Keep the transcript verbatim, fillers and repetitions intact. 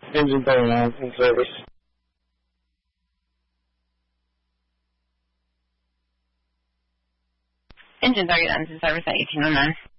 Engine going on in service. Engine thirty-nine in service at eighteen oh nine.